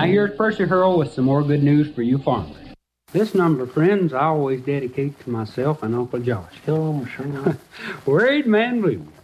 here's Percy Hurl with some more good news for you farmers. This number, friends, I always dedicate to myself and Uncle Josh. Tell them, sure. Worried Man Blues.